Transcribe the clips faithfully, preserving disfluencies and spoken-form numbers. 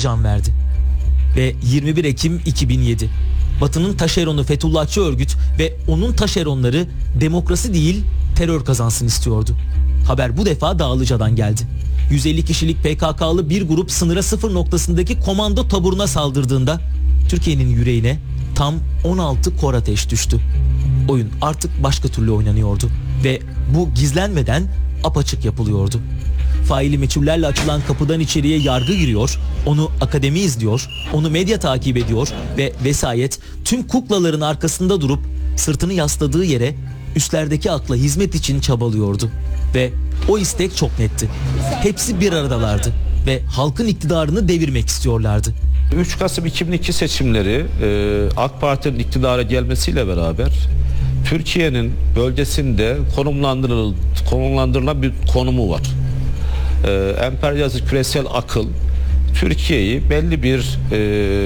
can verdi. Ve yirmi bir Ekim iki bin yedi, Batı'nın taşeronu Fethullahçı örgüt ve onun taşeronları demokrasi değil terör kazansın istiyordu. Haber bu defa Dağlıca'dan geldi. yüz elli kişilik P K K'lı bir grup sınıra sıfır noktasındaki komando taburuna saldırdığında Türkiye'nin yüreğine tam on altı kor ateş düştü. Oyun artık başka türlü oynanıyordu ve bu gizlenmeden apaçık yapılıyordu. Faili meçhullerle açılan kapıdan içeriye yargı giriyor, onu akademi izliyor, onu medya takip ediyor ve vesayet tüm kuklaların arkasında durup sırtını yasladığı yere üstlerdeki akla hizmet için çabalıyordu. Ve o istek çok netti. Hepsi bir aradalardı ve halkın iktidarını devirmek istiyorlardı. üç Kasım iki bin iki seçimleri e, AK Parti'nin iktidara gelmesiyle beraber Türkiye'nin bölgesinde konumlandırıl, konumlandırılan bir konumu var. E, emperyalist küresel akıl Türkiye'yi belli bir e,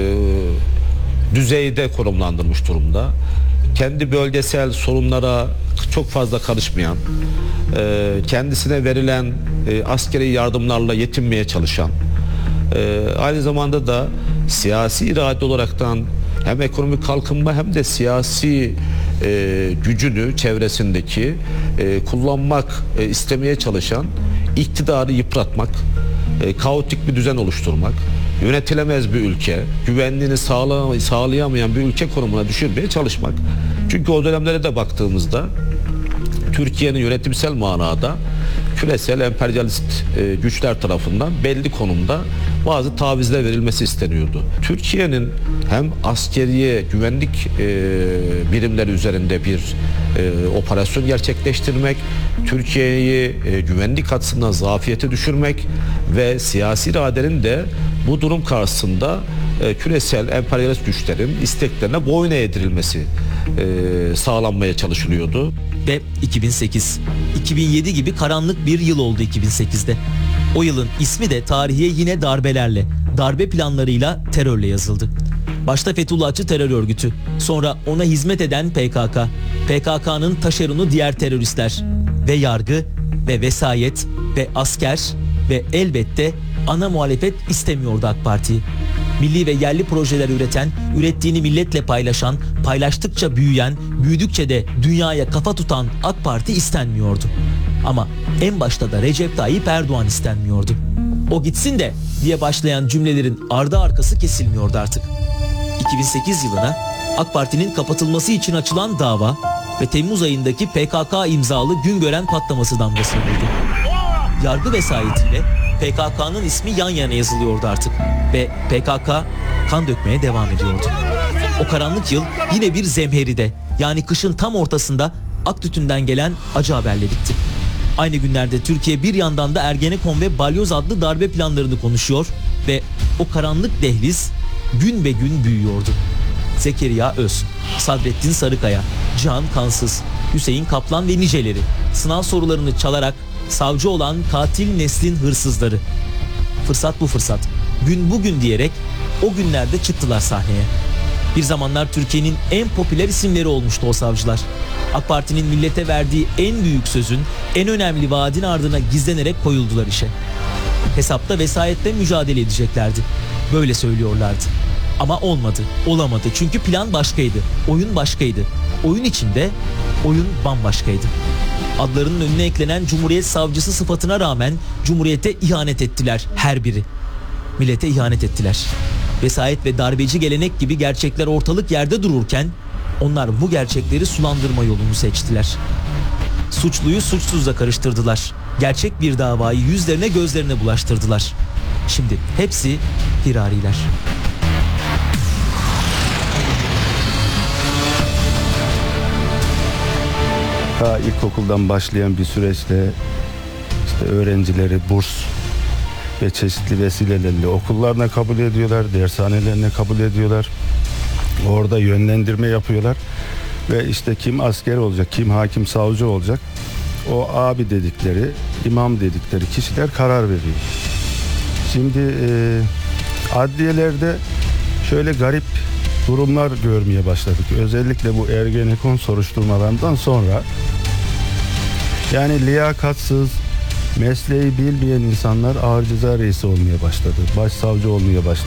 düzeyde konumlandırmış durumda. Kendi bölgesel sorunlara çok fazla karışmayan, e, kendisine verilen e, askeri yardımlarla yetinmeye çalışan, e, aynı zamanda da siyasi irade olaraktan hem ekonomik kalkınma hem de siyasi e, gücünü çevresindeki e, kullanmak e, istemeye çalışan, iktidarı yıpratmak, e, kaotik bir düzen oluşturmak, yönetilemez bir ülke, güvenliğini sağla, sağlayamayan bir ülke konumuna düşürmeye çalışmak. Çünkü o dönemlere de baktığımızda Türkiye'nin yönetimsel manada küresel emperyalist e, güçler tarafından belli konumda bazı tavizler verilmesi isteniyordu. Türkiye'nin hem askeriye güvenlik e, birimleri üzerinde bir e, operasyon gerçekleştirmek, Türkiye'yi e, güvenlik açısından zafiyete düşürmek ve siyasi iradenin de bu durum karşısında e, küresel emperyalist güçlerin isteklerine boyun eğdirilmesi e, sağlanmaya çalışılıyordu. Ve iki bin sekiz, iki bin yedi gibi karanlık bir yıl oldu iki bin sekizde. O yılın ismi de tarihe yine darbelerle, darbe planlarıyla terörle yazıldı. Başta Fethullahçı terör örgütü, sonra ona hizmet eden P K K, P K K'nın taşeronu diğer teröristler ve yargı ve vesayet ve asker ve elbette ana muhalefet istemiyordu AK Parti'yi. Milli ve yerli projeler üreten, ürettiğini milletle paylaşan, paylaştıkça büyüyen, büyüdükçe de dünyaya kafa tutan AK Parti istenmiyordu. Ama en başta da Recep Tayyip Erdoğan istenmiyordu. O gitsin de diye başlayan cümlelerin ardı arkası kesilmiyordu artık. iki bin sekiz yılına AK Parti'nin kapatılması için açılan dava ve Temmuz ayındaki P K K imzalı Güngören patlaması damgasını vurdu. Yargı vesayetiyle P K K'nın ismi yan yana yazılıyordu artık ve P K K kan dökmeye devam ediyordu. O karanlık yıl yine bir zemheride, yani kışın tam ortasında Aktütün'den gelen acı haberle bitti. Aynı günlerde Türkiye bir yandan da Ergenekon ve Balyoz adlı darbe planlarını konuşuyor ve o karanlık dehliz gün be gün büyüyordu. Zekeriya Öz, Sadrettin Sarıkaya, Cihan Kansız, Hüseyin Kaplan ve niceleri sınav sorularını çalarak savcı olan katil neslin hırsızları. Fırsat bu fırsat, gün bugün diyerek o günlerde çıktılar sahneye. Bir zamanlar Türkiye'nin en popüler isimleri olmuştu o savcılar. AK Parti'nin millete verdiği en büyük sözün, en önemli vaadin ardına gizlenerek koyuldular işe. Hesapta vesayetle mücadele edeceklerdi. Böyle söylüyorlardı. Ama olmadı, olamadı. Çünkü plan başkaydı, oyun başkaydı. Oyun içinde oyun bambaşkaydı. Adlarının önüne eklenen Cumhuriyet Savcısı sıfatına rağmen Cumhuriyete ihanet ettiler her biri. Millete ihanet ettiler. Vesayet ve darbeci gelenek gibi gerçekler ortalık yerde dururken onlar bu gerçekleri sulandırma yolunu seçtiler. Suçluyu suçsuzla karıştırdılar. Gerçek bir davayı yüzlerine gözlerine bulaştırdılar. Şimdi hepsi firariler. Ta ilkokuldan başlayan bir süreçte işte öğrencileri burs ve çeşitli vesilelerle okullarına kabul ediyorlar, dershanelerine kabul ediyorlar. Orada yönlendirme yapıyorlar ve işte kim asker olacak, kim hakim savcı olacak, o abi dedikleri, imam dedikleri kişiler karar veriyor. Şimdi e, adliyelerde şöyle garip durumlar görmeye başladık. Özellikle bu Ergenekon soruşturmalarından sonra, yani liyakatsız, mesleği bilmeyen insanlar ağır ceza reisi olmaya başladı. Başsavcı olmaya başladı.